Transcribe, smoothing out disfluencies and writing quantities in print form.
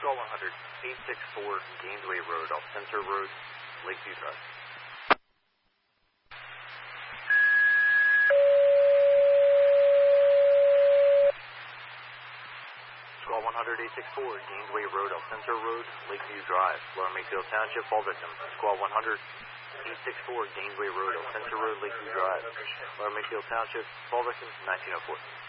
Squall 100, 864 Gainesway Road, off Center Road, Lakeview Drive. Squall 100, 864 Gainesway Road, off Center Road, Lakeview Drive, Lower Makefield Township, fall victim. Squall 100, 864 Gainesway Road, off Center Road, Lakeview Drive, Lower Makefield Township, fall victim, 1904.